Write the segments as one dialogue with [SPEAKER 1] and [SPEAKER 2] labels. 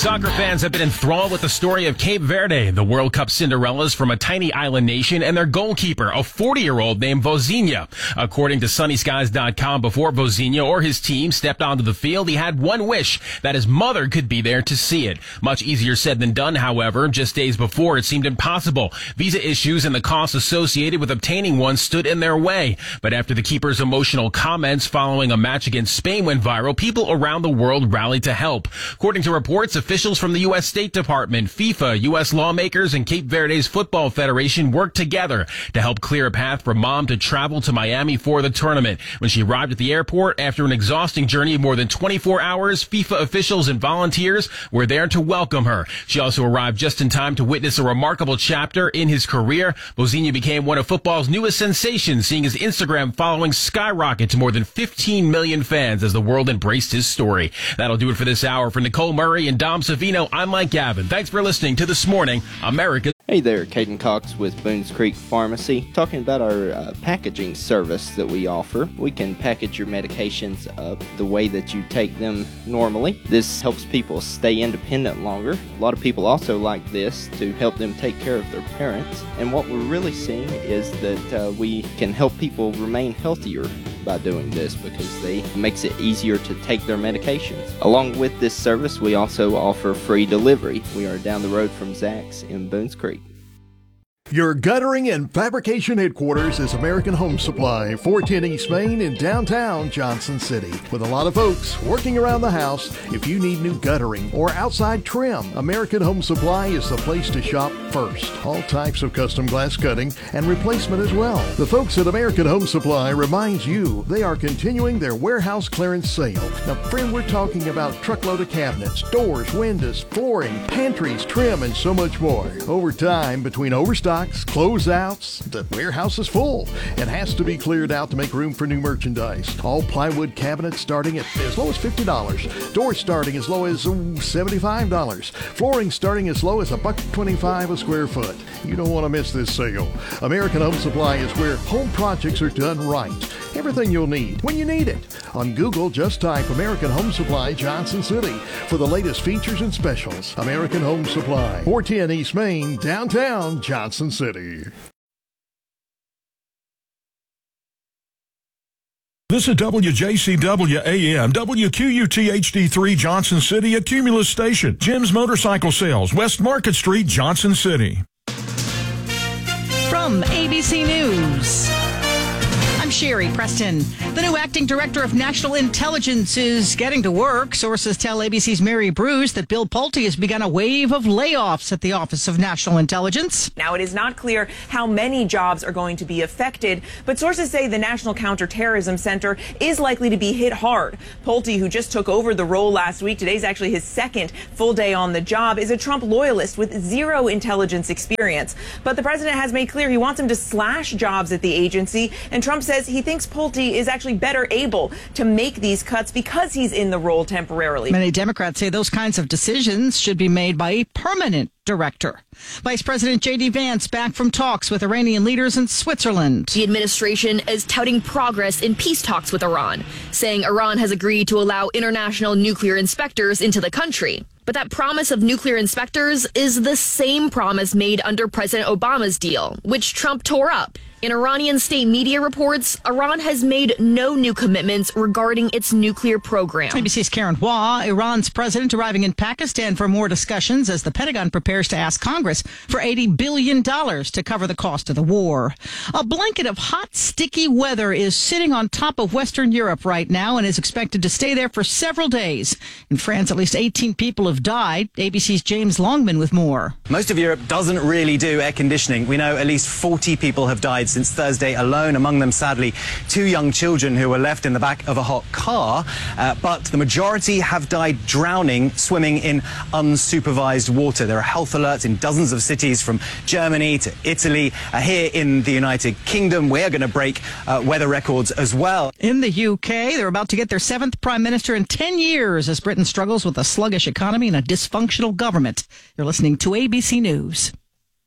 [SPEAKER 1] Soccer fans have been enthralled with the story of Cape Verde, the World Cup Cinderellas from a tiny island nation, and their goalkeeper, a 40-year-old named Vozinha. According to SunnySkies.com, before Vozinha or his team stepped onto the field, he had one wish, that his mother could be there to see it. Much easier said than done, however. Just days before, it seemed impossible. Visa issues and the costs associated with obtaining one stood in their way. But after the keeper's emotional comments following a match against Spain went viral, people around the world rallied to help. According to reports, officials from the U.S. State Department, FIFA, U.S. lawmakers, and Cape Verde's Football Federation worked together to help clear a path for Mom to travel to Miami for the tournament. When she arrived at the airport after an exhausting journey of more than 24 hours, FIFA officials and volunteers were there to welcome her. She also arrived just in time to witness a remarkable chapter in his career. Vozinha became one of football's newest sensations, seeing his Instagram following skyrocket to more than 15 million fans as the world embraced his story. That'll do it for this hour. For Nicole Murray and Dom Savino, I'm Mike Gavin. Thanks for listening to This Morning, America.
[SPEAKER 2] Hey there, Caden Cox with Boones Creek Pharmacy. Talking about our packaging service that we offer. We can package your medications up the way that you take them normally. This helps people stay independent longer. A lot of people also like this to help them take care of their parents. And what we're really seeing is that we can help people remain healthier by doing this because it makes it easier to take their medications. Along with this service, we also offer free delivery. We are down the road from Zach's in Boones Creek.
[SPEAKER 3] Your guttering and fabrication headquarters is American Home Supply, 410 East Main in downtown Johnson City. With a lot of folks working around the house, if you need new guttering or outside trim, American Home Supply is the place to shop first. All types of custom glass cutting and replacement as well. The folks at American Home Supply reminds you they are continuing their warehouse clearance sale. Now, friend, we're talking about truckload of cabinets, doors, windows, flooring, pantries, trim, and so much more. Over time, between overstock, closeouts, the warehouse is full. It has to be cleared out to make room for new merchandise. All plywood cabinets starting at as low as $50. Doors starting as low as $75. Flooring starting as low as $1.25 a square foot. You don't want to miss this sale. American Home Supply is where home projects are done right. Everything you'll need when you need it. On Google, just type American Home Supply Johnson City for the latest features and specials. American Home Supply, 410 East Main, downtown Johnson City.
[SPEAKER 4] This is WJCW AM, WQUT HD3 Johnson City, a Cumulus station. Jim's Motorcycle Sales, West Market Street, Johnson City.
[SPEAKER 5] From ABC News, I'm Sherry Preston. The new acting director of national intelligence is getting to work. Sources tell ABC's Mary Bruce that Bill Pulte has begun a wave of layoffs at the Office of National Intelligence.
[SPEAKER 6] Now, it is not clear how many jobs are going to be affected, but sources say the National Counterterrorism Center is likely to be hit hard. Pulte, who just took over the role last week, today's actually his second full day on the job, is a Trump loyalist with zero intelligence experience. But the president has made clear he wants him to slash jobs at the agency, and Trump says he thinks Pulte is actually better able to make these cuts because he's in the role temporarily.
[SPEAKER 5] Many Democrats say those kinds of decisions should be made by a permanent director. Vice President J.D. Vance back from talks with Iranian leaders in Switzerland.
[SPEAKER 7] The administration is touting progress in peace talks with Iran, saying Iran has agreed to allow international nuclear inspectors into the country. But that promise of nuclear inspectors is the same promise made under President Obama's deal, which Trump tore up. In Iranian state media reports, Iran has made no new commitments regarding its nuclear program.
[SPEAKER 5] ABC's Karen Hua, Iran's president arriving in Pakistan for more discussions as the Pentagon prepares to ask Congress for $80 billion to cover the cost of the war. A blanket of hot, sticky weather is sitting on top of Western Europe right now and is expected to stay there for several days. In France, at least 18 people have died. ABC's James Longman with more.
[SPEAKER 8] Most of Europe doesn't really do air conditioning. We know at least 40 people have died since Thursday alone, among them, sadly, 2 young children who were left in the back of a hot car. But the majority have died drowning, swimming in unsupervised water. There are health alerts in dozens of cities from Germany to Italy. Here in the United Kingdom, we're going to break weather records as well.
[SPEAKER 5] In the UK, they're about to get their 7th prime minister in 10 years as Britain struggles with a sluggish economy and a dysfunctional government. You're listening to ABC News.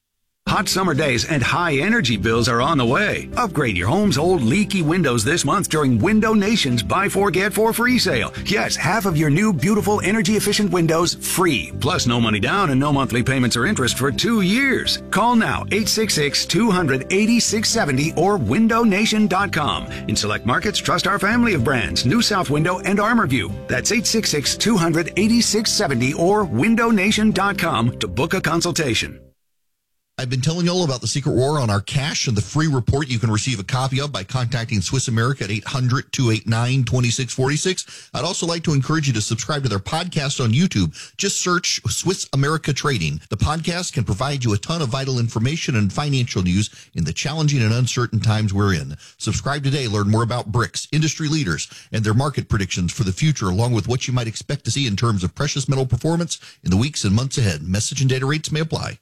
[SPEAKER 9] Hot summer days and high energy bills are on the way. Upgrade your home's old leaky windows this month during Window Nation's Buy 4 Get 4 free sale. Yes, half of your new beautiful energy efficient windows free. Plus no money down and no monthly payments or interest for 2 years. Call now 866-200-8670 or windownation.com. In select markets, trust our family of brands, New South Window and ArmorView. That's 866-200-8670 or windownation.com to book a consultation.
[SPEAKER 10] I've been telling you all about the Secret War on our cash and the free report you can receive a copy of by contacting Swiss America at 800-289-2646. I'd also like to encourage you to subscribe to their podcast on YouTube. Just search Swiss America Trading. The podcast can provide you a ton of vital information and financial news in the challenging and uncertain times we're in. Subscribe today. Learn more about BRICS, industry leaders, and their market predictions for the future, along with what you might expect to see in terms of precious metal performance in the weeks and months ahead. Message and data rates may apply.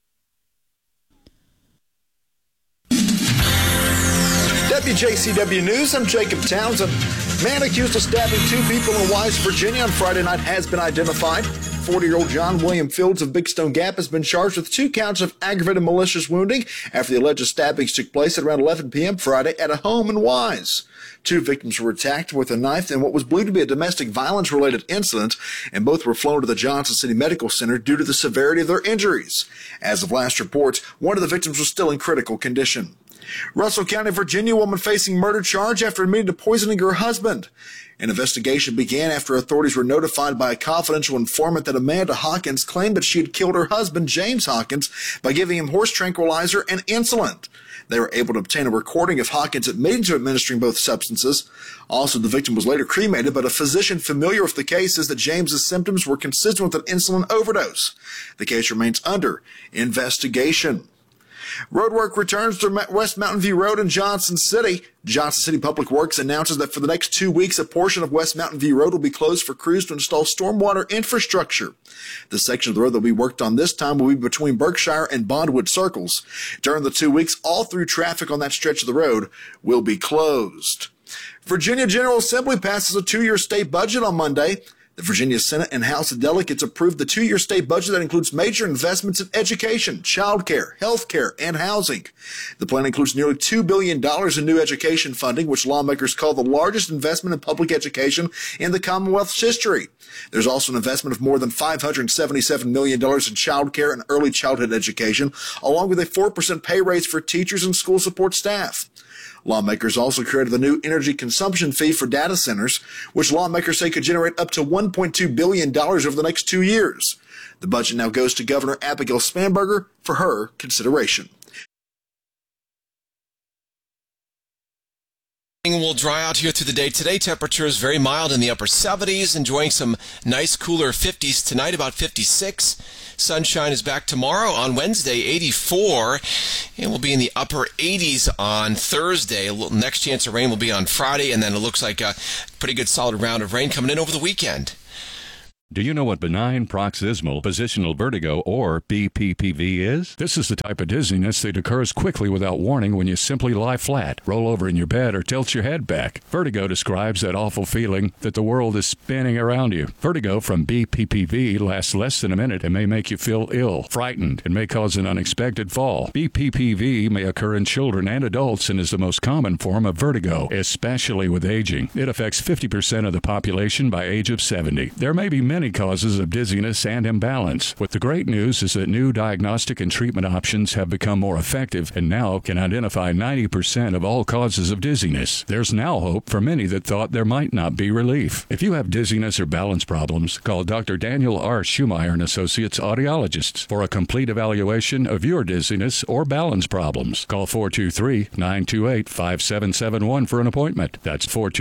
[SPEAKER 11] WJCW News, I'm Jacob Townsend. Man accused of stabbing 2 people in Wise, Virginia on Friday night has been identified. 40-year-old John William Fields of Big Stone Gap has been charged with 2 counts of aggravated malicious wounding after the alleged stabbings took place at around 11 p.m. Friday at a home in Wise. 2 victims were attacked with a knife in what was believed to be a domestic violence-related incident, and both were flown to the Johnson City Medical Center due to the severity of their injuries. As of last reports, one of the victims was still in critical condition. Russell County, Virginia, woman facing murder charge after admitting to poisoning her husband. An investigation began after authorities were notified by a confidential informant that Amanda Hawkins claimed that she had killed her husband, James Hawkins, by giving him horse tranquilizer and insulin. They were able to obtain a recording of Hawkins admitting to administering both substances. Also, the victim was later cremated, but a physician familiar with the case says that James's symptoms were consistent with an insulin overdose. The case remains under investigation. Roadwork returns to West Mountain View Road in Johnson City. Johnson City Public Works announces that for the next 2 weeks, a portion of West Mountain View Road will be closed for crews to install stormwater infrastructure. The section of the road that will be worked on this time will be between Berkshire and Bondwood Circles. During the 2 weeks, all through traffic on that stretch of the road will be closed. Virginia General Assembly passes a 2-year state budget on Monday. The Virginia Senate and House of Delegates approved the 2-year state budget that includes major investments in education, childcare, health care, and housing. The plan includes nearly $2 billion in new education funding, which lawmakers call the largest investment in public education in the Commonwealth's history. There's also an investment of more than $577 million in child care and early childhood education, along with a 4% pay raise for teachers and school support staff. Lawmakers also created the new energy consumption fee for data centers, which lawmakers say could generate up to $1.2 billion over the next 2 years. The budget now goes to Governor Abigail Spanberger for her consideration.
[SPEAKER 12] Will dry out here through the day. Today, temperatures very mild in the upper 70s, enjoying some nice cooler 50s tonight, about 56. Sunshine is back tomorrow on Wednesday, 84, and we'll be in the upper 80s on Thursday. Next chance of rain will be on Friday, and then it looks like a pretty good solid round of rain coming in over the weekend.
[SPEAKER 13] Do you know what benign paroxysmal positional vertigo, or BPPV, is? This is the type of dizziness that occurs quickly without warning when you simply lie flat, roll over in your bed, or tilt your head back. Vertigo describes that awful feeling that the world is spinning around you. Vertigo from BPPV lasts less than a minute and may make you feel ill, frightened, and may cause an unexpected fall. BPPV may occur in children and adults and is the most common form of vertigo, especially with aging. It affects 50% of the population by age of 70. There may be many causes of dizziness and imbalance. But the great news is that new diagnostic and treatment options have become more effective and now can identify 90% of all causes of dizziness. There's now hope for many that thought there might not be relief. If you have dizziness or balance problems, call Dr. Daniel R. Schumeyer and Associates Audiologists for a complete evaluation of your dizziness or balance problems. Call 423-928-5771 for an appointment. That's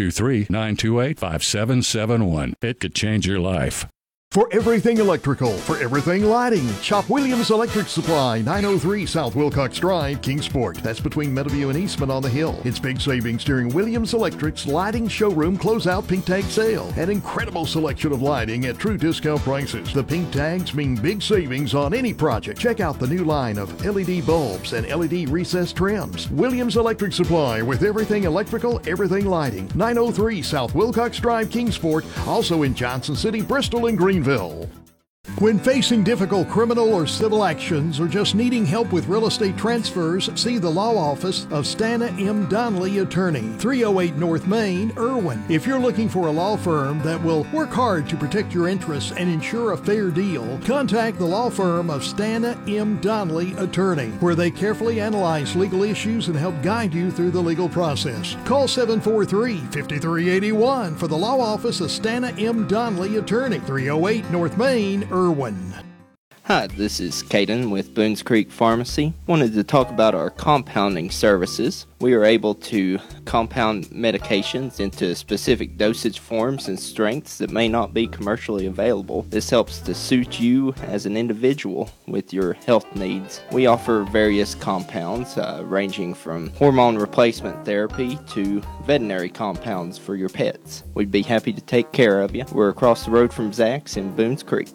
[SPEAKER 13] 423-928-5771. It could change your life.
[SPEAKER 3] For everything electrical, for everything lighting, shop Williams Electric Supply, 903 South Wilcox Drive, Kingsport. That's between Meadowview and Eastman on the Hill. It's big savings during Williams Electric's Lighting Showroom Closeout Pink Tag Sale. An incredible selection of lighting at true discount prices. The pink tags mean big savings on any project. Check out the new line of LED bulbs and LED recessed trims. Williams Electric Supply with everything electrical, everything lighting. 903 South Wilcox Drive, Kingsport. Also in Johnson City, Bristol, and Greenville. When facing difficult criminal or civil actions or just needing help with real estate transfers, see the law office of Stana M. Donnelly Attorney, 308 North Main, Irwin. If you're looking for a law firm that will work hard to protect your interests and ensure a fair deal, contact the law firm of Stana M. Donnelly Attorney, where they carefully analyze legal issues and help guide you through the legal process. Call 743-5381 for the law office of Stana M. Donnelly Attorney, 308 North Main, Irwin.
[SPEAKER 2] Hi, this is Caden with Boones Creek Pharmacy. Wanted to talk about our compounding services. We are able to compound medications into specific dosage forms and strengths that may not be commercially available. This helps to suit you as an individual with your health needs. We offer various compounds ranging from hormone replacement therapy to veterinary compounds for your pets. We'd be happy to take care of you. We're across the road from Zach's in Boones Creek.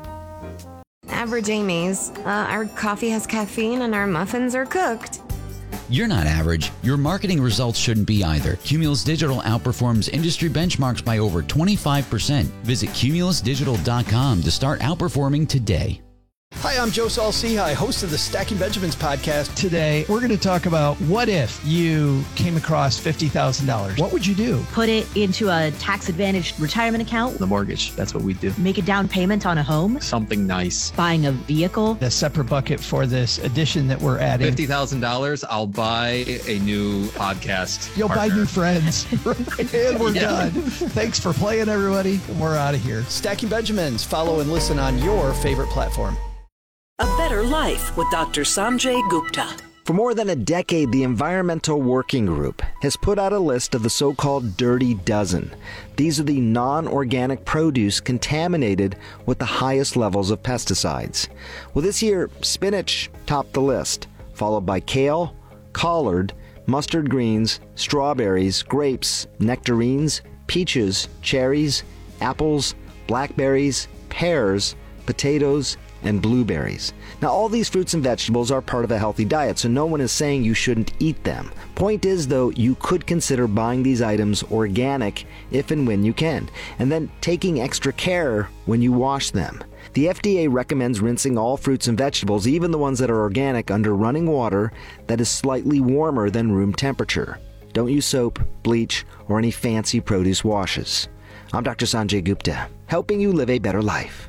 [SPEAKER 14] Average Amy's. Our coffee has caffeine and our muffins are cooked.
[SPEAKER 15] You're not average. Your marketing results shouldn't be either. Cumulus Digital outperforms industry benchmarks by over 25%. Visit cumulusdigital.com to start outperforming today.
[SPEAKER 16] Hi, I'm Joe Saul-Sehy, host of the Stacking Benjamins podcast.
[SPEAKER 17] Today, we're going to talk about what if you came across $50,000. What would you do?
[SPEAKER 18] Put it into a tax-advantaged retirement account.
[SPEAKER 17] The mortgage, that's what we do.
[SPEAKER 18] Make a down payment on a home.
[SPEAKER 17] Something nice.
[SPEAKER 18] Buying a vehicle.
[SPEAKER 17] A separate bucket for this addition that we're adding.
[SPEAKER 19] $50,000, I'll buy a new podcast
[SPEAKER 17] You'll
[SPEAKER 19] partner.
[SPEAKER 17] buy new friends. And we're done. Thanks for playing, everybody. We're out of here.
[SPEAKER 16] Stacking Benjamins. Follow and listen on your favorite platform.
[SPEAKER 20] A Better Life with Dr. Sanjay Gupta.
[SPEAKER 21] For more than a decade, the Environmental Working Group has put out a list of the so-called Dirty Dozen. These are the non-organic produce contaminated with the highest levels of pesticides. Well, this year, spinach topped the list, followed by kale, collard, mustard greens, strawberries, grapes, nectarines, peaches, cherries, apples, blackberries, pears, potatoes, and blueberries. Now, all these fruits and vegetables are part of a healthy diet, so no one is saying you shouldn't eat them. Point is, though, you could consider buying these items organic if and when you can, and then taking extra care when you wash them. The FDA recommends rinsing all fruits and vegetables, even the ones that are organic, under running water that is slightly warmer than room temperature. Don't use soap, bleach, or any fancy produce washes. I'm Dr. Sanjay Gupta, helping you live a better life.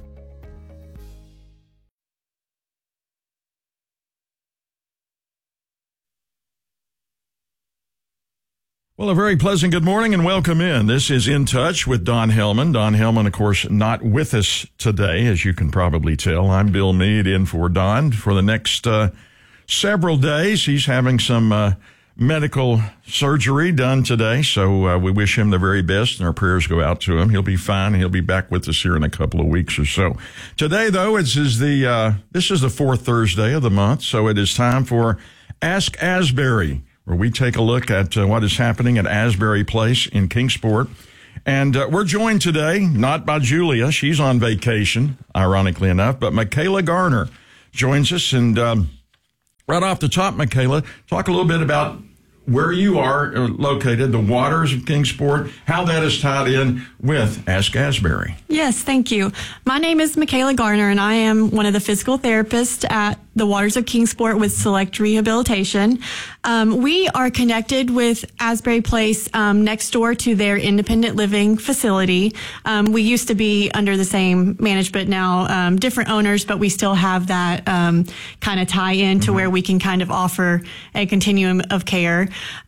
[SPEAKER 4] Well, a very pleasant good morning and welcome in. This is In Touch with Don Hellman. Don Hellman, of course, not with us today, as you can probably tell. I'm Bill Meade in for Don for the next several days. He's having some medical surgery done today, so we wish him the very best, and our prayers go out to him. He'll be fine. He'll be back with us here in a couple of weeks or so. Today, though, this is the fourth Thursday of the month, so it is time for Ask Asbury, where we take a look at what is happening at Asbury Place in Kingsport. And we're joined today, not by Julia. She's on vacation, ironically enough, but Michaela Garner joins us. And right off the top, Michaela, talk a little bit about where you are located, the waters of Kingsport, how that is tied in with Ask Asbury.
[SPEAKER 22] Yes, thank you. My name is Michaela Garner, and I am one of the physical therapists at the Waters of Kingsport with Select Rehabilitation. We are connected with Asbury Place next door to their independent living facility. We used to be under the same management now, different owners, but we still have that kind of tie in to where we can kind of offer a continuum of care.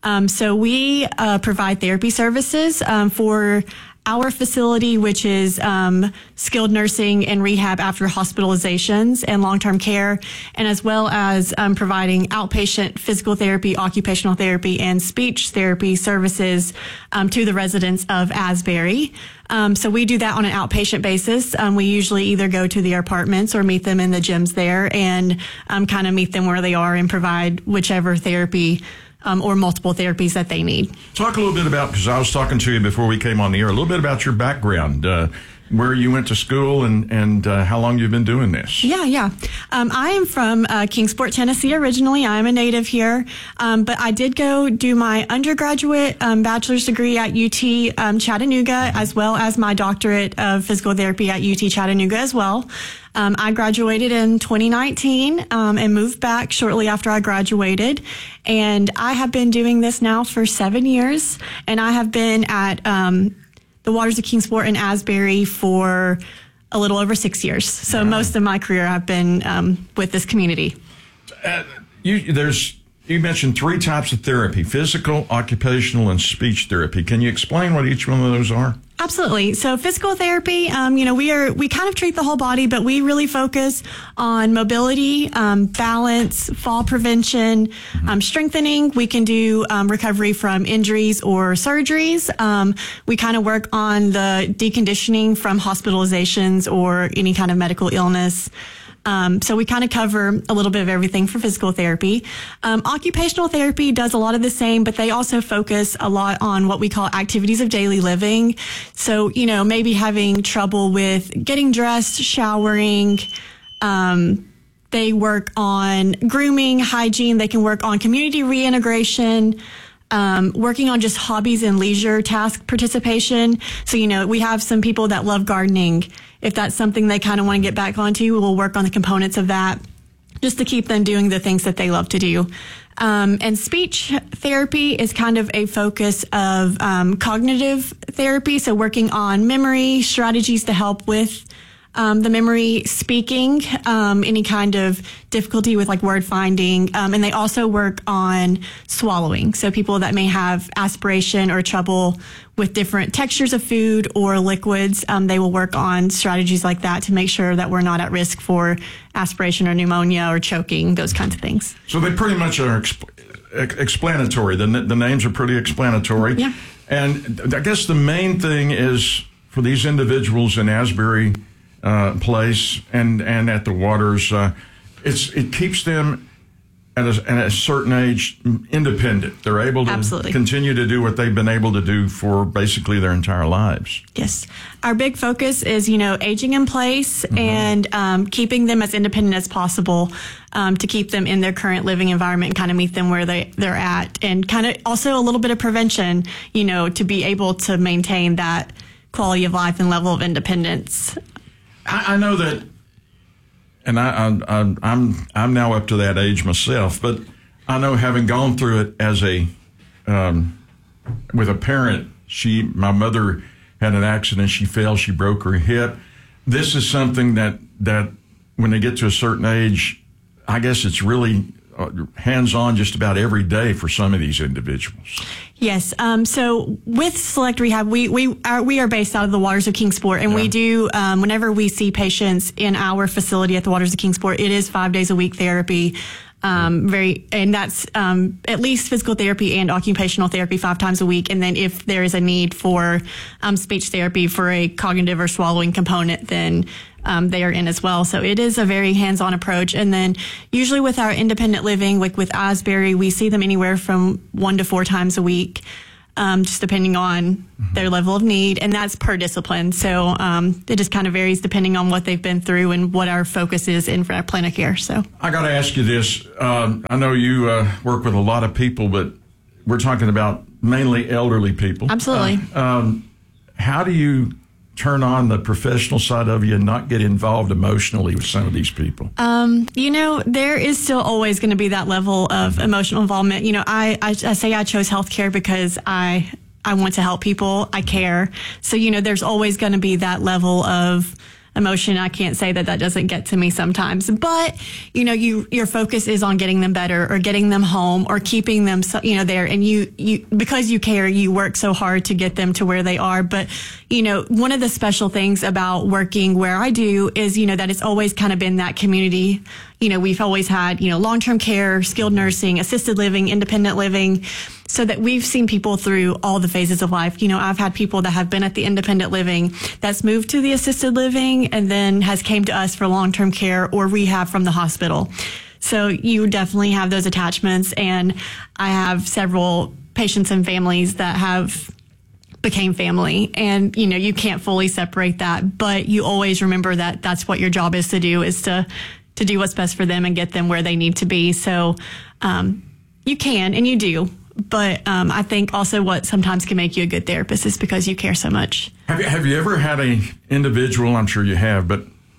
[SPEAKER 22] So we provide therapy services for our facility, which is skilled nursing and rehab after hospitalizations and long-term care, and as well as providing outpatient physical therapy, occupational therapy, and speech therapy services to the residents of Asbury. So we do that on an outpatient basis. We usually either go to the apartments or meet them in the gyms there and kind of meet them where they are and provide whichever therapy or multiple therapies that they need.
[SPEAKER 4] Talk a little bit about, because I was talking to you before we came on the air, a little bit about your background, where you went to school and how long you've been doing this.
[SPEAKER 22] Yeah. I am from Kingsport, Tennessee originally. I'm a native here, but I did go do my undergraduate bachelor's degree at UT Chattanooga, as well as my doctorate of physical therapy at UT Chattanooga as well. I graduated in 2019 and moved back shortly after I graduated. And I have been doing this now for 7 years. And I have been at the Waters of Kingsport in Asbury for a little over 6 years. So most of my career I've been with this community.
[SPEAKER 4] You mentioned 3 types of therapy: physical, occupational, and speech therapy. Can you explain what each one of those are?
[SPEAKER 22] Absolutely. So physical therapy, we kind of treat the whole body, but we really focus on mobility, balance, fall prevention, strengthening. We can do recovery from injuries or surgeries. We kind of work on the deconditioning from hospitalizations or any kind of medical illness. So we kind of cover a little bit of everything for physical therapy. Occupational therapy does a lot of the same, but they also focus a lot on what we call activities of daily living. So, maybe having trouble with getting dressed, showering. They work on grooming, hygiene. They can work on community reintegration. Working on just hobbies and leisure task participation. So, we have some people that love gardening. If that's something they kind of want to get back onto, we'll work on the components of that just to keep them doing the things that they love to do. And speech therapy is kind of a focus of cognitive therapy. So working on memory, strategies to help with the memory, speaking, any kind of difficulty with like word finding. And they also work on swallowing. So people that may have aspiration or trouble with different textures of food or liquids, they will work on strategies like that to make sure that we're not at risk for aspiration or pneumonia or choking, those kinds of things.
[SPEAKER 4] So they pretty much are explanatory. The names are pretty explanatory.
[SPEAKER 22] Yeah.
[SPEAKER 4] And I guess the main thing is for these individuals in Asbury Place and at the Waters, it keeps them at a certain age independent. They're able to
[SPEAKER 22] Absolutely.
[SPEAKER 4] Continue to do what they've been able to do for basically their entire lives.
[SPEAKER 22] Yes. Our big focus is, aging in place and keeping them as independent as possible to keep them in their current living environment and kind of meet them where they're at. And kind of also a little bit of prevention, to be able to maintain that quality of life and level of independence.
[SPEAKER 4] I know that, and I'm now up to that age myself, but I know having gone through it as with a parent, my mother had an accident, she fell, she broke her hip. This is something that when they get to a certain age, I guess it's really hands-on just about every day for some of these individuals.
[SPEAKER 22] Yes. So with Select Rehab, we are based out of the Waters of Kingsport, and we do whenever we see patients in our facility at the Waters of Kingsport, it is 5 days a week therapy. And that's at least physical therapy and occupational therapy 5 times a week. And then if there is a need for speech therapy for a cognitive or swallowing component, then they are in as well. So it is a very hands-on approach. And then usually with our independent living, like with Asbury, we see them anywhere from 1 to 4 times a week, just depending on their level of need. And that's per discipline. So it just kind of varies depending on what they've been through and what our focus is in our plan of care. So
[SPEAKER 4] I got to ask you this. I know you work with a lot of people, but we're talking about mainly elderly people.
[SPEAKER 22] Absolutely.
[SPEAKER 4] How do you turn on the professional side of you and not get involved emotionally with some of these people?
[SPEAKER 22] There is still always going to be that level of emotional involvement. I say I chose healthcare because I want to help people. I care. So, there's always going to be that level of emotion. I can't say that doesn't get to me sometimes, but your focus is on getting them better or getting them home or keeping them, there. And you, because you care, you work so hard to get them to where they are. But, one of the special things about working where I do is, that it's always kind of been that community. We've always had, long-term care, skilled nursing, assisted living, independent living, so that we've seen people through all the phases of life. I've had people that have been at the independent living that's moved to the assisted living and then has came to us for long-term care or rehab from the hospital. So you definitely have those attachments. And I have several patients and families that have became family, and you can't fully separate that, but you always remember that that's what your job is to do, is to do what's best for them and get them where they need to be. So you can and you do, but I think also what sometimes can make you a good therapist is because you care so much.
[SPEAKER 4] Have you ever had a individual, I'm sure you have, but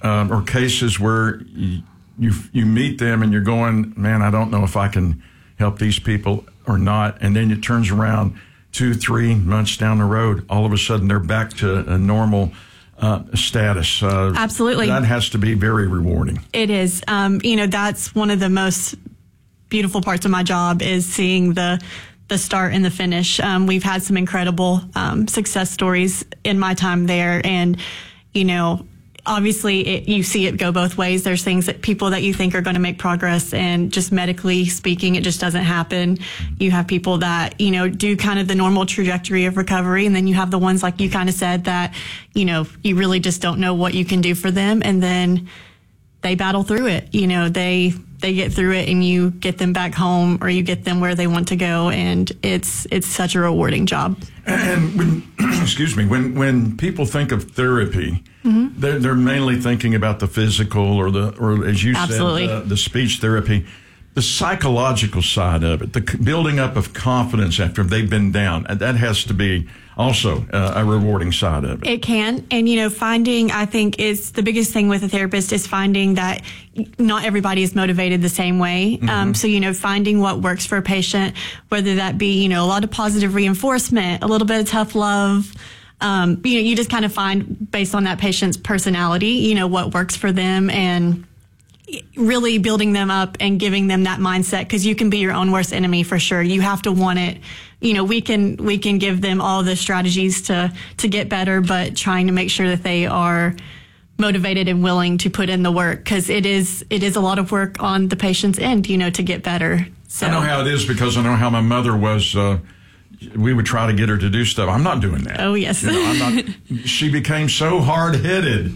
[SPEAKER 4] or cases where you meet them and you're going, man, I don't know if I can help these people or not, and then it turns around 2-3 months down the road, all of a sudden they're back to a normal status.
[SPEAKER 22] Absolutely.
[SPEAKER 4] That has to be very rewarding.
[SPEAKER 22] It is. That's one of the most beautiful parts of my job is seeing the start and the finish. We've had some incredible success stories in my time there. And, obviously you see it go both ways. There's things that people that you think are going to make progress, and just medically speaking, it just doesn't happen. You have people that, do kind of the normal trajectory of recovery. And then you have the ones like you kind of said that, you really just don't know what you can do for them. And then they battle through it. They get through it, and you get them back home, or you get them where they want to go. And it's such a rewarding job.
[SPEAKER 4] And when people think of therapy, they're mainly thinking about the physical or as you said, the speech therapy, the psychological side of it, the building up of confidence after they've been down. That has to be also a rewarding side of it.
[SPEAKER 22] It can. And, finding, I think, is the biggest thing with a therapist is finding that not everybody is motivated the same way. So, finding what works for a patient, whether that be, a lot of positive reinforcement, a little bit of tough love. You just kind of find based on that patient's personality, what works for them, and really building them up and giving them that mindset, because you can be your own worst enemy for sure. You have to want it. We can give them all the strategies to get better, but trying to make sure that they are motivated and willing to put in the work, because it is a lot of work on the patient's end, to get better. So
[SPEAKER 4] I know how it is, because I know how my mother was. We would try to get her to do stuff. I'm not doing that.
[SPEAKER 22] Oh, yes.
[SPEAKER 4] I'm not. She became so hard-headed.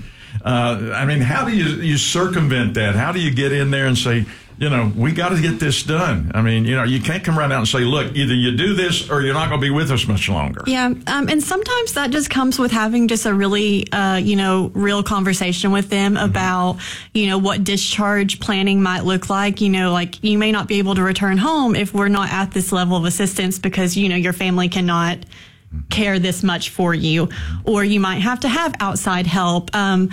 [SPEAKER 4] How do you circumvent that? How do you get in there and say, we got to get this done? You can't come right out and say, look, either you do this or you're not going to be with us much longer.
[SPEAKER 22] Yeah. And sometimes that just comes with having just a really, real conversation with them about, what discharge planning might look like. Like you may not be able to return home if we're not at this level of assistance because, your family cannot care this much for you, or you might have to have outside help.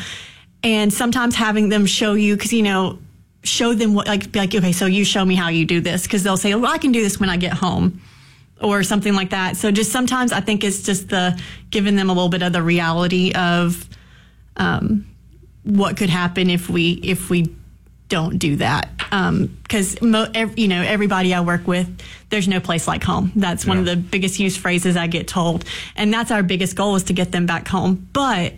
[SPEAKER 22] And sometimes having them show you, because, show them what, be like, okay, so you show me how you do this, because they'll say, well, I can do this when I get home, or something like that. So just sometimes I think it's just giving them a little bit of the reality of what could happen if we don't do that. Because everybody I work with, there's no place like home. That's one of the biggest used phrases I get told, and that's our biggest goal, is to get them back home. But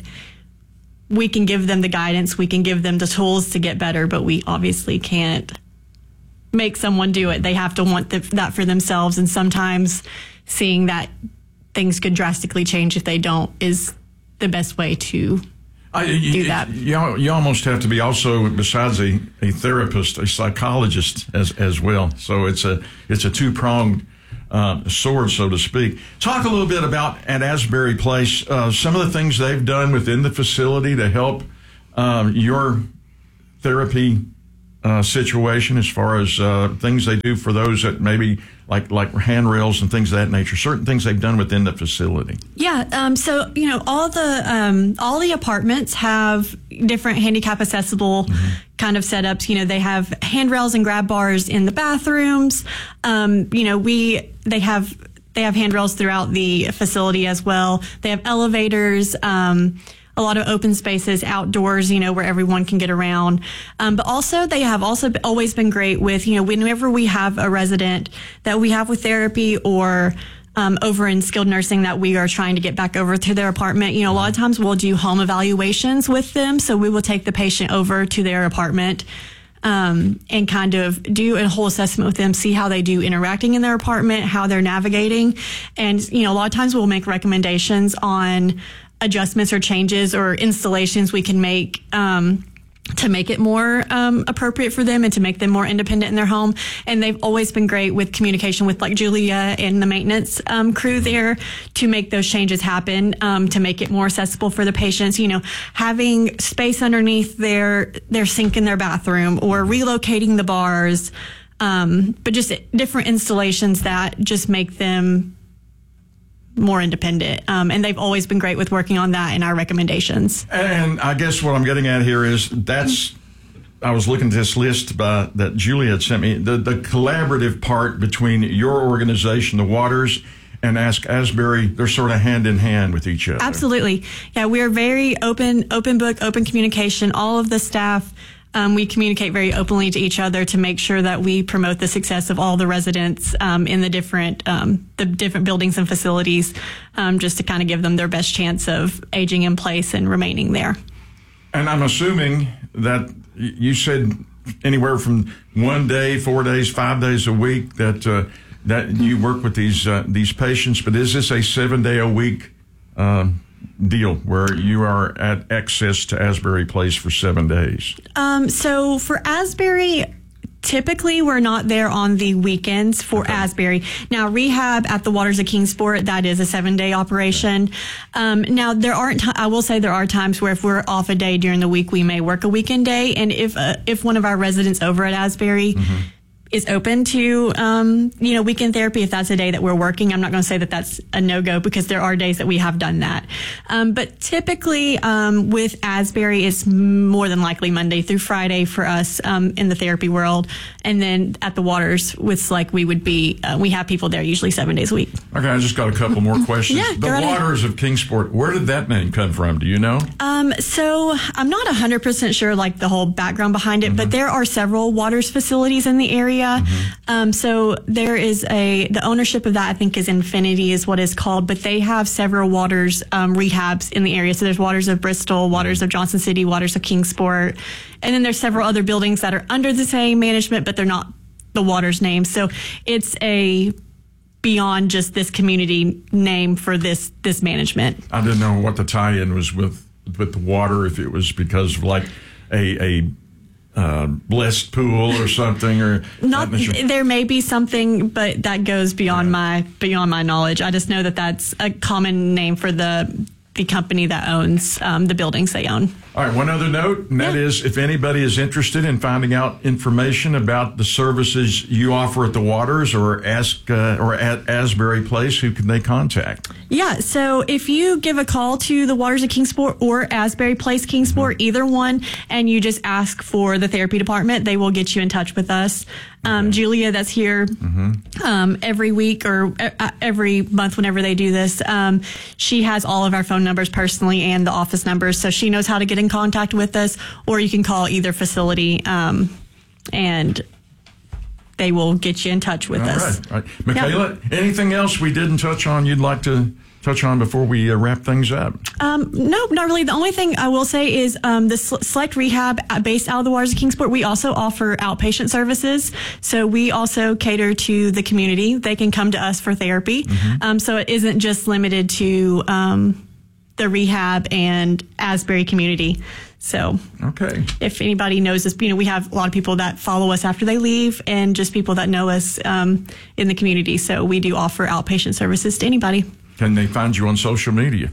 [SPEAKER 22] we can give them the guidance, we can give them the tools to get better, but we obviously can't make someone do it. They have to want that for themselves, and sometimes seeing that things could drastically change if they don't is the best way to do that.
[SPEAKER 4] You almost have to be also, besides a therapist, a psychologist as well. So it's a two-pronged sword, so to speak. Talk a little bit about at Asbury Place, some of the things they've done within the facility to help your therapy situation, as far as things they do for those that maybe like handrails and things of that nature, certain things they've done within the facility.
[SPEAKER 22] Yeah. So, all the apartments have different handicap accessible kind of setups. They have handrails and grab bars in the bathrooms. They have handrails throughout the facility as well. They have elevators, a lot of open spaces outdoors, where everyone can get around. But also they have always been great with, whenever we have a resident that we have with therapy or over in skilled nursing that we are trying to get back over to their apartment, a lot of times we'll do home evaluations with them. So we will take the patient over to their apartment and kind of do a whole assessment with them, see how they do interacting in their apartment, how they're navigating. And, a lot of times we'll make recommendations on adjustments or changes or installations we can make to make it more appropriate for them and to make them more independent in their home. And they've always been great with communication with Julia and the maintenance crew there to make those changes happen, to make it more accessible for the patients, having space underneath their sink in their bathroom or relocating the bars, but just different installations that just make them more independent. And they've always been great with working on that and our recommendations.
[SPEAKER 4] And I guess what I'm getting at here is I was looking at this list that Julia had sent me, the collaborative part between your organization, the Waters, and Ask Asbury, they're sort of hand in hand with each other.
[SPEAKER 22] Absolutely. Yeah, we're very open book, open communication. All of the staff, we communicate very openly to each other to make sure that we promote the success of all the residents in the different buildings and facilities, just to kind of give them their best chance of aging in place and remaining there. And I'm assuming that you said anywhere from 1 day, 4 days, 5 days a week that you work with these patients, but is this a 7-day-a-week deal where you are at access to Asbury Place for 7 days? So for Asbury, typically we're not there on the weekends for Asbury. Now, rehab at the Waters of Kingsport, that is a 7-day operation. Now, I will say there are times where if we're off a day during the week, we may work a weekend day. And if one of our residents over at Asbury is open to, weekend therapy, if that's a day that we're working, I'm not going to say that that's a no-go because there are days that we have done that. But typically, with Asbury, it's more than likely Monday through Friday for us, in the therapy world. And then at the Waters with Select, we have people there usually 7 days a week. Okay. I just got a couple more questions. The Waters of Kingsport, where did that name come from? Do you know? So I'm not 100% sure, like the whole background behind it, but there are several Waters facilities in the area. So there is the ownership of that, I think, is Infinity is what it's called, but they have several Waters rehabs in the area. So there's Waters of Bristol, Waters of Johnson City, Waters of Kingsport, and then there's several other buildings that are under the same management, but they're not the Waters name. So it's beyond just this community name for this management. I didn't know what the tie-in was with the water, if it was because of like a blessed pool or something, or not. There may be something, but that goes beyond my knowledge. I just know that that's a common name for the company that owns the buildings they own. All right, one other note, and that is if anybody is interested in finding out information about the services you offer at the Waters or at Asbury Place, who can they contact? Yeah, so if you give a call to the Waters of Kingsport or Asbury Place Kingsport, either one, and you just ask for the therapy department, they will get you in touch with us. Julia, that's here every week or every month whenever they do this, she has all of our phone numbers personally and the office numbers, so she knows how to get in contact with us, or you can call either facility and they will get you in touch with us. All right. Michaela, anything else we didn't touch on you'd like to touch on before we wrap things up? No, not really. The only thing I will say is the Select Rehab based out of the Waters of Kingsport, we also offer outpatient services. So we also cater to the community. They can come to us for therapy. So it isn't just limited to the rehab and Asbury community. So if anybody knows us, we have a lot of people that follow us after they leave and just people that know us in the community. So we do offer outpatient services to anybody. Can they find you on social media?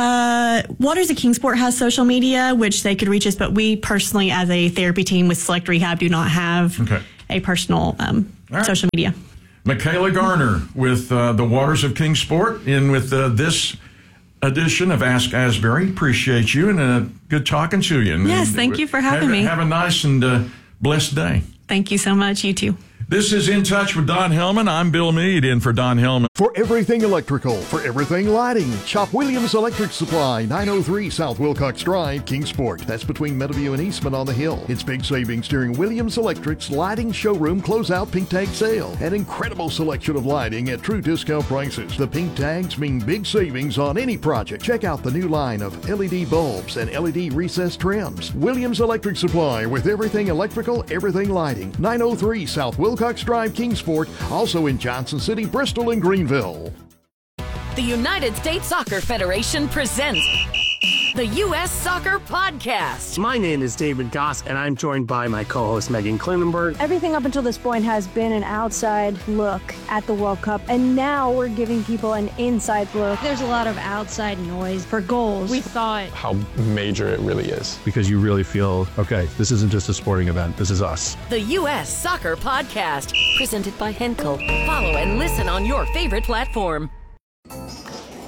[SPEAKER 22] Waters of Kingsport has social media, which they could reach us, but we personally, as a therapy team with Select Rehab, do not have a personal social media. Michaela Garner with the Waters of Kingsport in with this edition of Ask Asbury. Appreciate you and good talking to you. Yes, thank you for having me. Have a nice and blessed day. Thank you so much. You too. This is In Touch with Don Hellman. I'm Bill Meade, in for Don Hellman.
[SPEAKER 3] For everything electrical, for everything lighting, shop Williams Electric Supply, 903 South Wilcox Drive, Kingsport. That's between Meadowview and Eastman on the Hill. It's big savings during Williams Electric's Lighting Showroom Closeout Pink Tag Sale. An incredible selection of lighting at true discount prices. The pink tags mean big savings on any project. Check out the new line of LED bulbs and LED recessed trims. Williams Electric Supply with everything electrical, everything lighting. 903 South Wilcox Drive, Kingsport. Also in Johnson City, Bristol, and Greenville.
[SPEAKER 1] The United States Soccer Federation presents the U.S. Soccer Podcast.
[SPEAKER 6] My name is David Goss, and I'm joined by my co-host Megan Klinenberg.
[SPEAKER 23] Everything up until this point has been an outside look at the World Cup, and now we're giving people an inside look.
[SPEAKER 24] There's a lot of outside noise for goals.
[SPEAKER 23] We thought
[SPEAKER 6] how major it really is, because you really feel, okay, this isn't just a sporting event, this is us.
[SPEAKER 1] The U.S. Soccer Podcast, presented by Henkel. Follow and listen on your favorite platform.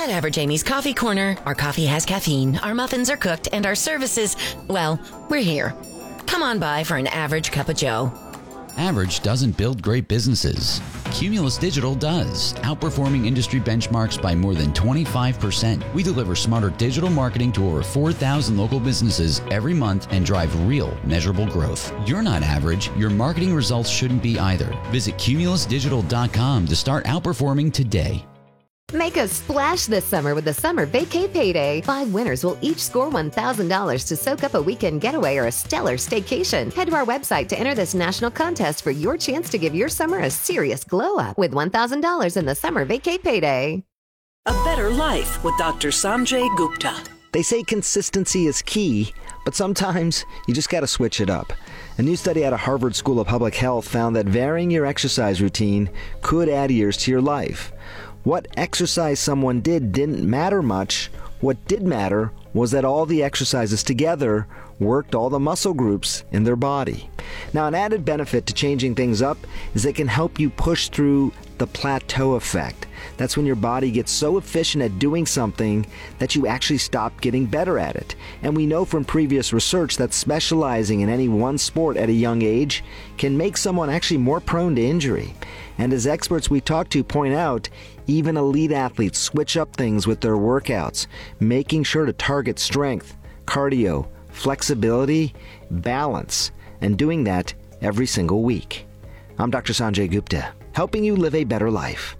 [SPEAKER 1] At Average Amy's Coffee Corner, our coffee has caffeine, our muffins are cooked, and our services, well, we're here. Come on by for an average cup of joe.
[SPEAKER 15] Average doesn't build great businesses. Cumulus Digital does, outperforming industry benchmarks by more than 25%. We deliver smarter digital marketing to over 4,000 local businesses every month and drive real, measurable growth. You're not average. Your marketing results shouldn't be either. Visit cumulusdigital.com to start outperforming today.
[SPEAKER 5] Make a splash this summer with the Summer Vacay Payday. 5 winners will each score $1,000 to soak up a weekend getaway or a stellar staycation. Head to our website to enter this national contest for your chance to give your summer a serious glow up with $1,000 in the Summer Vacay Payday.
[SPEAKER 20] A Better Life with Dr. Sanjay Gupta.
[SPEAKER 21] They say consistency is key, but sometimes you just got to switch it up. A new study out of Harvard School of Public Health found that varying your exercise routine could add years to your life. What exercise someone did didn't matter much. What did matter was that all the exercises together worked all the muscle groups in their body. Now, an added benefit to changing things up is they can help you push through the plateau effect. That's when your body gets so efficient at doing something that you actually stop getting better at it. And we know from previous research that specializing in any one sport at a young age can make someone actually more prone to injury. And as experts we talk to point out, even elite athletes switch up things with their workouts, making sure to target strength, cardio, flexibility, balance, and doing that every single week. I'm Dr. Sanjay Gupta, helping you live a better life.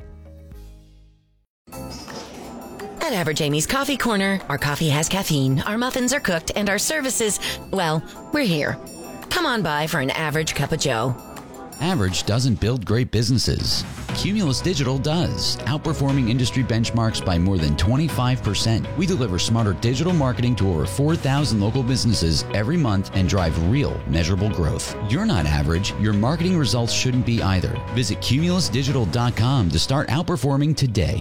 [SPEAKER 1] At Average Amy's Coffee Corner, our coffee has caffeine, our muffins are cooked, and our services, well, we're here. Come on by for an average cup of joe.
[SPEAKER 15] Average doesn't build great businesses. Cumulus Digital does, outperforming industry benchmarks by more than 25%. We deliver smarter digital marketing to over 4,000 local businesses every month and drive real, measurable growth. You're not average. Your marketing results shouldn't be either. Visit cumulusdigital.com to start outperforming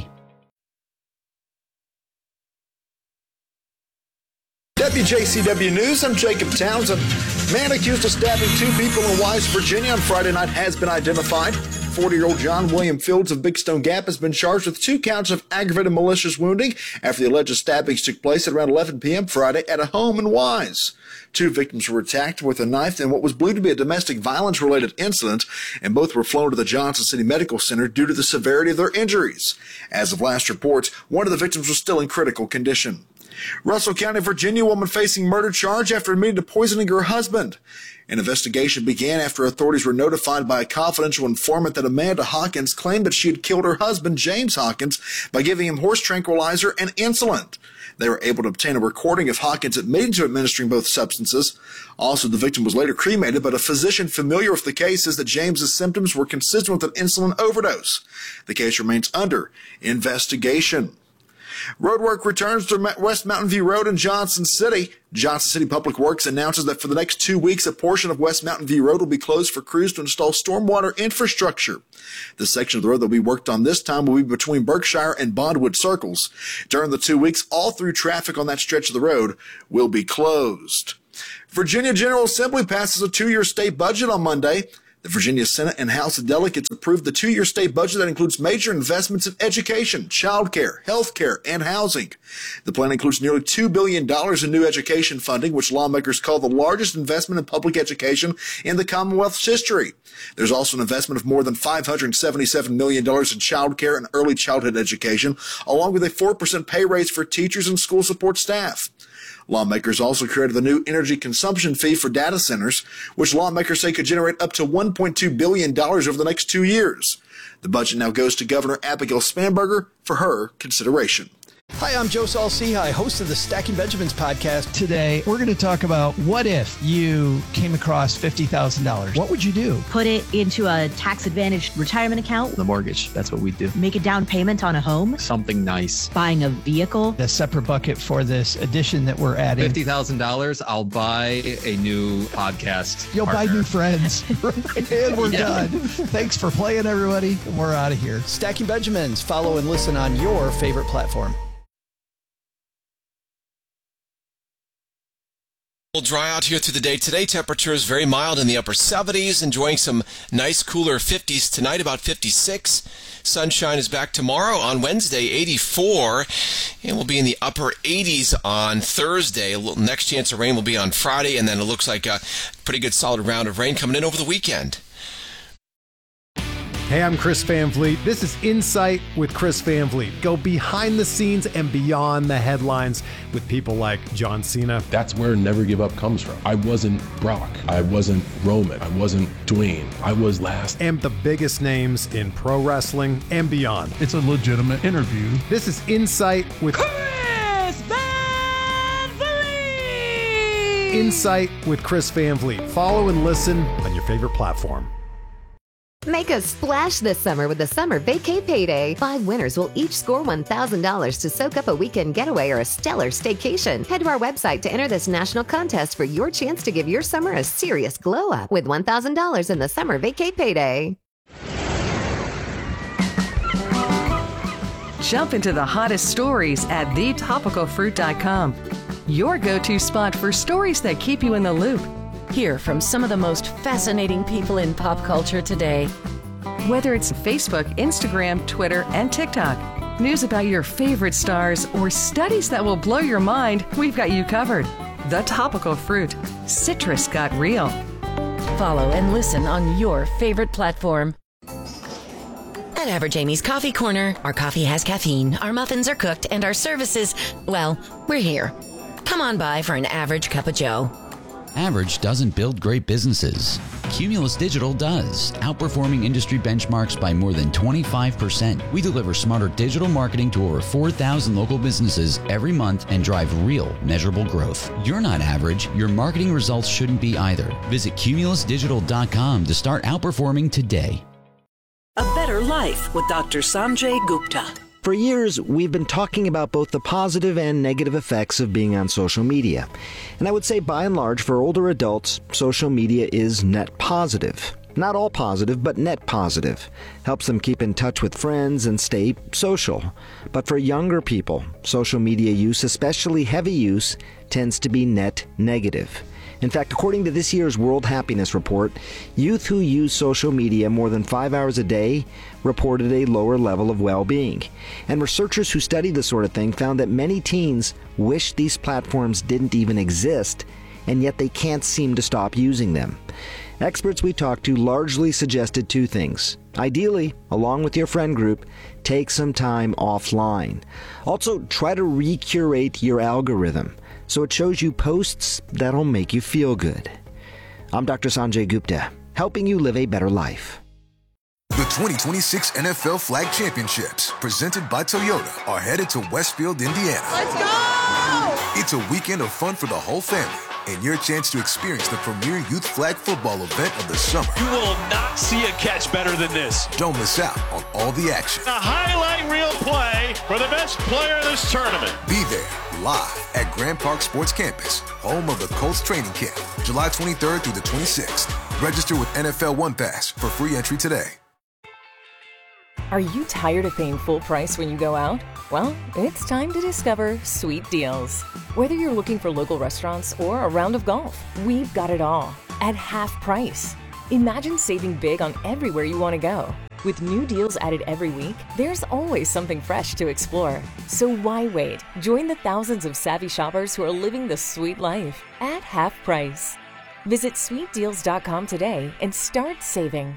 [SPEAKER 15] today.
[SPEAKER 11] WJCW News, I'm Jacob Townsend. Man accused of stabbing 2 people in Wise, Virginia on Friday night has been identified. 40-year-old John William Fields of Big Stone Gap has been charged with 2 counts of aggravated malicious wounding after the alleged stabbings took place at around 11 p.m. Friday at a home in Wise. 2 victims were attacked with a knife in what was believed to be a domestic violence-related incident, and both were flown to the Johnson City Medical Center due to the severity of their injuries. As of last reports, one of the victims was still in critical condition. Russell County, Virginia woman facing murder charge after admitting to poisoning her husband. An investigation began after authorities were notified by a confidential informant that Amanda Hawkins claimed that she had killed her husband, James Hawkins, by giving him horse tranquilizer and insulin. They were able to obtain a recording of Hawkins admitting to administering both substances. Also, the victim was later cremated, but a physician familiar with the case says that James's symptoms were consistent with an insulin overdose. The case remains under investigation. Roadwork returns to West Mountain View Road in Johnson City. Johnson City Public Works announces that for the next 2 weeks, a portion of West Mountain View Road will be closed for crews to install stormwater infrastructure. The section of the road that will be worked on this time will be between Berkshire and Bondwood Circles. During the 2 weeks, all through traffic on that stretch of the road will be closed. Virginia General Assembly passes a 2-year state budget on Monday. The Virginia Senate and House of Delegates approved the 2-year state budget that includes major investments in education, childcare, healthcare, and housing. The plan includes nearly $2 billion in new education funding, which lawmakers call the largest investment in public education in the Commonwealth's history. There's also an investment of more than $577 million in childcare and early childhood education, along with a 4% pay raise for teachers and school support staff. Lawmakers also created the new energy consumption fee for data centers, which lawmakers say could generate up to $1.2 billion over the next 2 years. The budget now goes to Governor Abigail Spanberger for her consideration.
[SPEAKER 16] Hi, I'm Joe Saul-Sehy, host of the Stacking Benjamins podcast.
[SPEAKER 17] Today, we're going to talk about what if you came across $50,000? What would you do?
[SPEAKER 18] Put it into a tax-advantaged retirement account.
[SPEAKER 19] The mortgage, that's what we do.
[SPEAKER 18] Make a down payment on a home.
[SPEAKER 19] Something nice.
[SPEAKER 18] Buying a vehicle.
[SPEAKER 17] A separate bucket for this addition that we're adding.
[SPEAKER 19] $50,000, I'll buy a new podcast.
[SPEAKER 17] You'll
[SPEAKER 19] partner.
[SPEAKER 17] buy new friends. And we're done. Thanks for playing, everybody. We're out of here.
[SPEAKER 16] Stacking Benjamins. Follow and listen on your favorite platform.
[SPEAKER 12] We'll dry out here through the day. Today, temperatures very mild in the upper 70s, enjoying some nice cooler 50s tonight, about 56. Sunshine is back tomorrow on Wednesday, 84, and we'll be in the upper 80s on Thursday. Next chance of rain will be on Friday, and then it looks like a pretty good solid round of rain coming in over the weekend.
[SPEAKER 7] Hey, I'm Chris Van Vliet. This is Insight with Chris Van Vliet. Go behind the scenes and beyond the headlines with people like John Cena.
[SPEAKER 6] That's where Never Give Up comes from. I wasn't Brock. I wasn't Roman. I wasn't Dwayne. I was last.
[SPEAKER 7] And the biggest names in pro wrestling and beyond.
[SPEAKER 6] It's a legitimate interview.
[SPEAKER 7] This is Insight with
[SPEAKER 8] Chris Van Vliet!
[SPEAKER 7] Insight with Chris Van Vliet. Follow and listen on your favorite platform.
[SPEAKER 5] Make a splash this summer with the Summer Vacay Payday. 5 winners will each score $1,000 to soak up a weekend getaway or a stellar staycation. Head to our website to enter this national contest for your chance to give your summer a serious glow up with $1,000 in the Summer Vacay Payday.
[SPEAKER 9] Jump into the hottest stories at thetopicalfruit.com. Your go-to spot for stories that keep you in the loop.
[SPEAKER 1] Hear from some of the most fascinating people in pop culture today.
[SPEAKER 9] Whether it's Facebook, Instagram, Twitter, and TikTok, news about your favorite stars, or studies that will blow your mind, we've got you covered. The Topical Fruit. Citrus got real.
[SPEAKER 1] Follow and listen on your favorite platform. At Average Amy's Coffee Corner, our coffee has caffeine, our muffins are cooked, and our services, well, we're here. Come on by for an average cup of joe.
[SPEAKER 15] Average doesn't build great businesses. Cumulus Digital does, outperforming industry benchmarks by more than 25%. We deliver smarter digital marketing to over 4,000 local businesses every month and drive real, measurable growth. You're not average. Your marketing results shouldn't be either. Visit cumulusdigital.com to start outperforming today.
[SPEAKER 20] A Better Life with Dr. Sanjay Gupta.
[SPEAKER 21] For years, we've been talking about both the positive and negative effects of being on social media. And I would say, by and large, for older adults, social media is net positive. Not all positive, but net positive. Helps them keep in touch with friends and stay social. But for younger people, social media use, especially heavy use, tends to be net negative. In fact, according to this year's World Happiness Report, youth who use social media more than 5 hours a day reported a lower level of well-being. And researchers who studied this sort of thing found that many teens wish these platforms didn't even exist, and yet they can't seem to stop using them. Experts we talked to largely suggested 2 things. Ideally, along with your friend group, take some time offline. Also, try to recurate your algorithm so it shows you posts that'll make you feel good. I'm Dr. Sanjay Gupta, helping you live a better life.
[SPEAKER 10] The 2026 NFL Flag Championships, presented by Toyota, are headed to Westfield, Indiana.
[SPEAKER 8] Let's go!
[SPEAKER 10] It's a weekend of fun for the whole family and your chance to experience the premier youth flag football event of the summer.
[SPEAKER 25] You will not see a catch better than this.
[SPEAKER 10] Don't miss out on all the action.
[SPEAKER 25] A highlight reel play for the best player in this tournament.
[SPEAKER 10] Be there live at Grand Park Sports Campus, home of the Colts training camp, July 23rd through the 26th. Register with NFL One Pass for free entry today.
[SPEAKER 26] Are you tired of paying full price when you go out? Well, it's time to discover Sweet Deals. Whether you're looking for local restaurants or a round of golf, we've got it all at half price. Imagine saving big on everywhere you want to go. With new deals added every week, there's always something fresh to explore. So why wait? Join the thousands of savvy shoppers who are living the sweet life at half price. Visit sweetdeals.com today and start saving.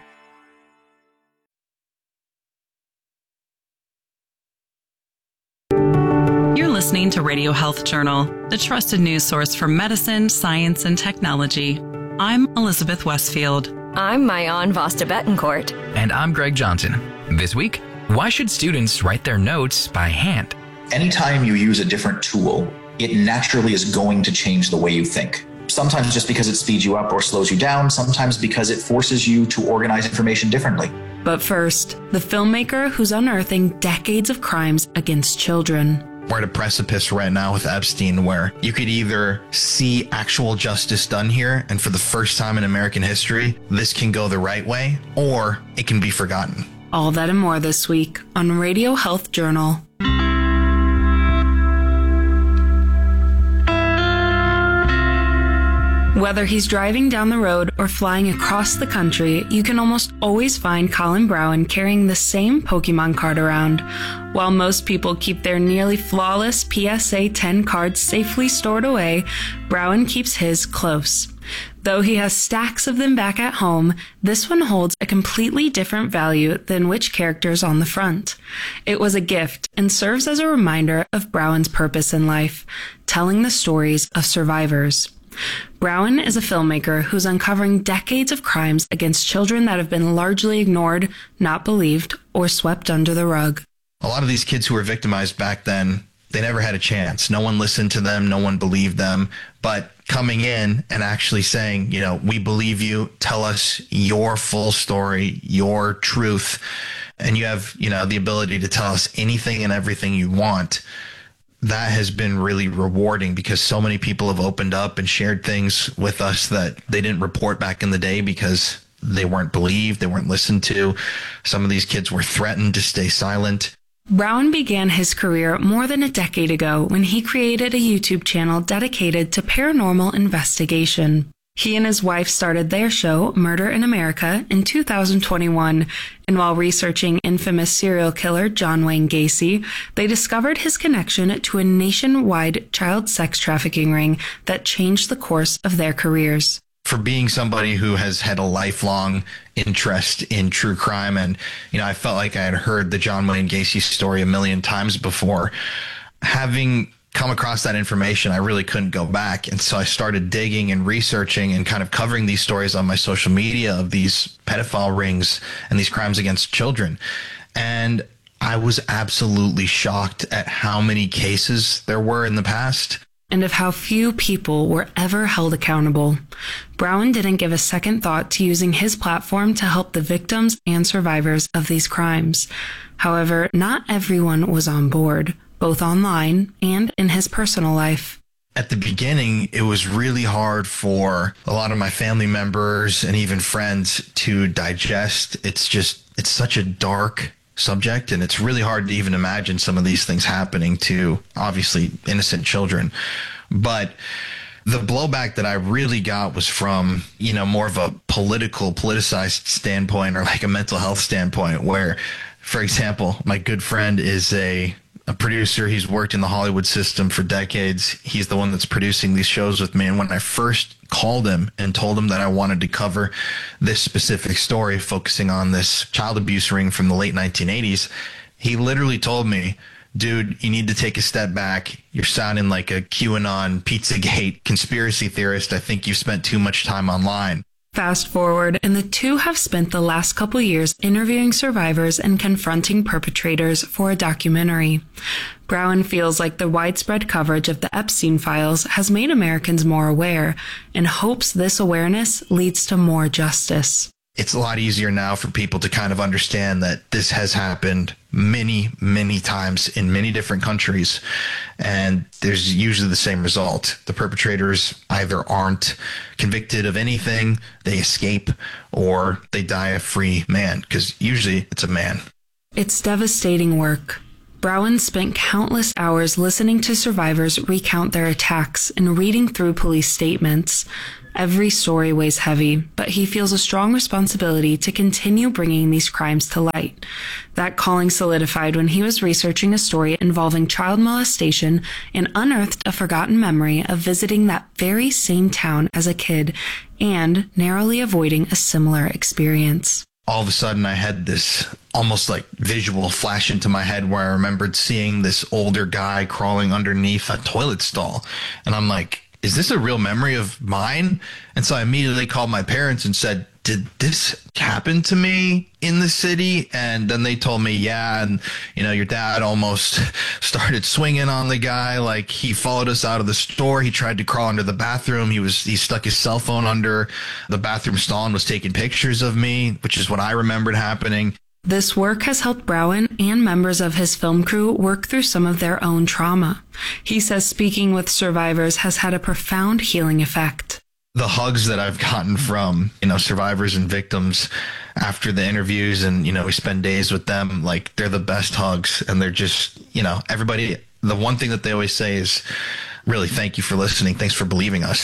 [SPEAKER 27] You're listening to Radio Health Journal, the trusted news source for medicine, science, and technology. I'm Elizabeth Westfield.
[SPEAKER 28] I'm Mayan Vasta Betancourt.
[SPEAKER 29] And I'm Greg Johnson. This week, why should students write their notes by hand?
[SPEAKER 30] Anytime you use a different tool, it naturally is going to change the way you think. Sometimes just because it speeds you up or slows you down, sometimes because it forces you to organize information differently.
[SPEAKER 27] But first, the filmmaker who's unearthing decades of crimes against children.
[SPEAKER 31] We're at a precipice right now with Epstein where you could either see actual justice done here, and for the first time in American history, this can go the right way, or it can be forgotten.
[SPEAKER 27] All that and more this week on Radio Health Journal.
[SPEAKER 2] Whether he's driving down the road or flying across the country, you can almost always find Colin Browen carrying the same Pokemon card around. While most people keep their nearly flawless PSA 10 cards safely stored away, Browen keeps his close. Though he has stacks of them back at home, this one holds a completely different value than which characters on the front. It was a gift and serves as a reminder of Browen's purpose in life, telling the stories of survivors. Browen is a filmmaker who's uncovering decades of crimes against children that have been largely ignored, not believed, or swept under the rug.
[SPEAKER 31] A lot of these kids who were victimized back then, they never had a chance. No one listened to them. No one believed them. But coming in and actually saying, you know, we believe you, tell us your full story, your truth, and you have, you know, the ability to tell us anything and everything you want. That has been really rewarding because so many people have opened up and shared things with us that they didn't report back in the day because they weren't believed, they weren't listened to. Some of these kids were threatened to stay silent.
[SPEAKER 2] Browen began his career more than a decade ago when he created a YouTube channel dedicated to paranormal investigation. He and his wife started their show, Murder in America, in 2021, and while researching infamous serial killer John Wayne Gacy, they discovered his connection to a nationwide child sex trafficking ring that changed the course of their careers.
[SPEAKER 31] For being somebody who has had a lifelong interest in true crime, and, you know, I felt like I had heard the John Wayne Gacy story a million times before, having come across that information, I really couldn't go back. And so I started digging and researching and kind of covering these stories on my social media of these pedophile rings and these crimes against children. And I was absolutely shocked at how many cases there were in the past.
[SPEAKER 2] And of how few people were ever held accountable. Browen didn't give a second thought to using his platform to help the victims and survivors of these crimes. However, not everyone was on board, both online and in his personal life.
[SPEAKER 31] At the beginning, it was really hard for a lot of my family members and even friends to digest. It's such a dark subject, and it's really hard to even imagine some of these things happening to obviously innocent children. But the blowback that I really got was from, you know, more of a politicized standpoint, or like a mental health standpoint, where, for example, my good friend is a producer. He's worked in the Hollywood system for decades. He's the one that's producing these shows with me. And when I first called him and told him that I wanted to cover this specific story focusing on this child abuse ring from the late 1980s, he literally told me, dude, you need to take a step back. You're sounding like a QAnon, Pizzagate conspiracy theorist. I think you've spent too much time online.
[SPEAKER 2] Fast forward, and the two have spent the last couple years interviewing survivors and confronting perpetrators for a documentary. Browen feels like the widespread coverage of the Epstein files has made Americans more aware, and hopes this awareness leads to more justice.
[SPEAKER 31] It's a lot easier now for people to kind of understand that this has happened many, many times in many different countries, and there's usually the same result. The perpetrators either aren't convicted of anything, they escape, or they die a free man, because usually it's a man.
[SPEAKER 2] It's devastating work. Browen spent countless hours listening to survivors recount their attacks and reading through police statements. Every story weighs heavy, but he feels a strong responsibility to continue bringing these crimes to light. That calling solidified when he was researching a story involving child molestation and unearthed a forgotten memory of visiting that very same town as a kid and narrowly avoiding a similar experience.
[SPEAKER 31] All of a sudden, I had this almost like visual flash into my head where I remembered seeing this older guy crawling underneath a toilet stall. And I'm like, is this a real memory of mine? And so I immediately called my parents and said, did this happen to me in the city? And then they told me, yeah. And, you know, your dad almost started swinging on the guy. Like, he followed us out of the store. He tried to crawl under the bathroom. He stuck his cell phone under the bathroom stall and was taking pictures of me, which is what I remembered happening.
[SPEAKER 2] This work has helped Browen and members of his film crew work through some of their own trauma. He says speaking with survivors has had a profound healing effect.
[SPEAKER 31] The hugs that I've gotten from, you know, survivors and victims after the interviews, and, you know, we spend days with them, like, they're the best hugs. And they're just, you know, everybody, the one thing that they always say is, really, thank you for listening. Thanks for believing us.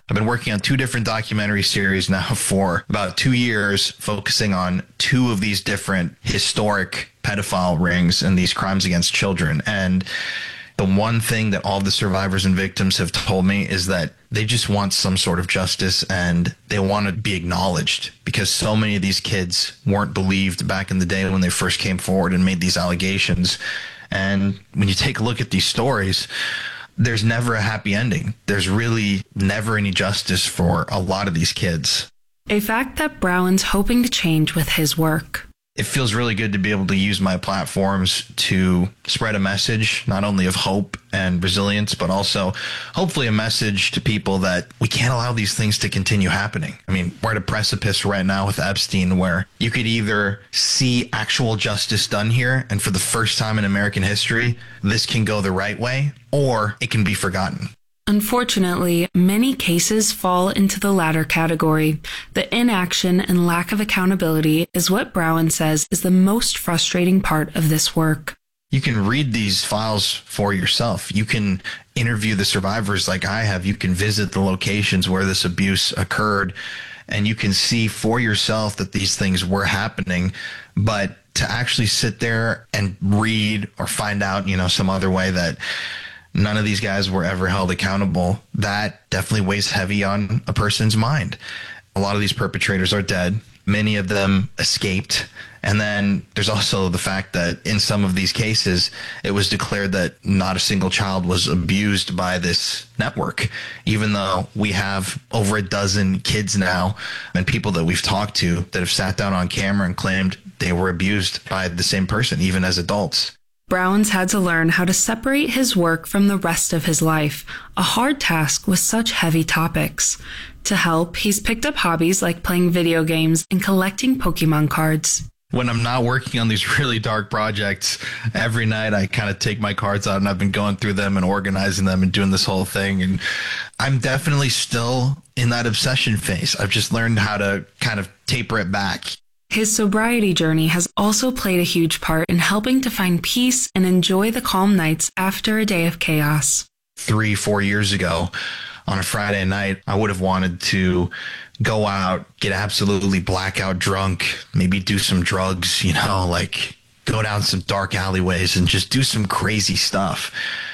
[SPEAKER 31] I've been working on 2 different documentary series now for about 2 years, focusing on 2 of these different historic pedophile rings and these crimes against children. And the one thing that all the survivors and victims have told me is that they just want some sort of justice and they want to be acknowledged, because so many of these kids weren't believed back in the day when they first came forward and made these allegations. And when you take a look at these stories, there's never a happy ending. There's really never any justice for a lot of these kids.
[SPEAKER 2] A fact that Browen's hoping to change with his work.
[SPEAKER 31] It feels really good to be able to use my platforms to spread a message, not only of hope and resilience, but also hopefully a message to people that we can't allow these things to continue happening. I mean, we're at a precipice right now with Epstein where you could either see actual justice done here, and for the first time in American history, this can go the right way, or it can be forgotten.
[SPEAKER 2] Unfortunately, many cases fall into the latter category. The inaction and lack of accountability is what Browen says is the most frustrating part of this work.
[SPEAKER 31] You can read these files for yourself. You can interview the survivors like I have. You can visit the locations where this abuse occurred, and you can see for yourself that these things were happening. But to actually sit there and read or find out, some other way that none of these guys were ever held accountable, that definitely weighs heavy on a person's mind. A lot of these perpetrators are dead. Many of them escaped. And then there's also the fact that in some of these cases, it was declared that not a single child was abused by this network, even though we have over a dozen kids now and people that we've talked to that have sat down on camera and claimed they were abused by the same person, even as adults.
[SPEAKER 2] Browen's had to learn how to separate his work from the rest of his life, a hard task with such heavy topics. To help, he's picked up hobbies like playing video games and collecting Pokemon cards.
[SPEAKER 31] When I'm not working on these really dark projects, every night I kind of take my cards out and I've been going through them and organizing them and doing this whole thing. And I'm definitely still in that obsession phase. I've just learned how to kind of taper it back.
[SPEAKER 2] His sobriety journey has also played a huge part in helping to find peace and enjoy the calm nights after a day of chaos.
[SPEAKER 31] 3-4 years ago, on a Friday night, I would have wanted to go out, get absolutely blackout drunk, maybe do some drugs, like go down some dark alleyways and just do some crazy stuff.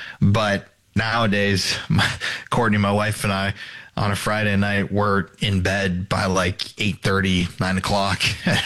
[SPEAKER 31] But nowadays, Courtney, my wife, and I, on a Friday night, we're in bed by like 8:30, 9 o'clock.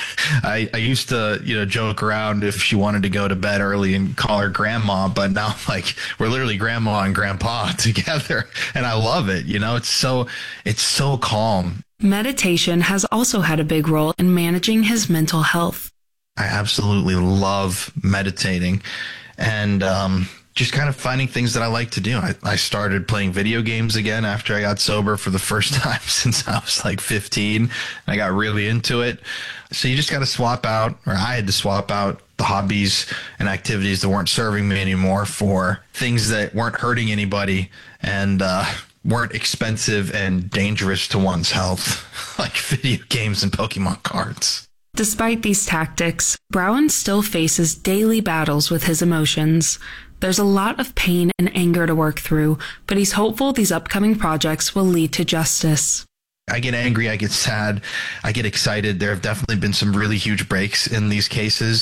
[SPEAKER 31] I used to, joke around if she wanted to go to bed early and call her grandma, but now we're literally grandma and grandpa together. And I love it. It's so calm.
[SPEAKER 2] Meditation has also had a big role in managing his mental health.
[SPEAKER 31] I absolutely love meditating and, just kind of finding things that I like to do. I started playing video games again after I got sober for the first time since I was like 15. I got really into it. So you just got to swap out, or I had to swap out the hobbies and activities that weren't serving me anymore for things that weren't hurting anybody and weren't expensive and dangerous to one's health, like video games and Pokemon cards.
[SPEAKER 2] Despite these tactics, Browen still faces daily battles with his emotions. There's a lot of pain and anger to work through, but he's hopeful these upcoming projects will lead to justice.
[SPEAKER 31] I get angry, I get sad, I get excited. There have definitely been some really huge breaks in these cases.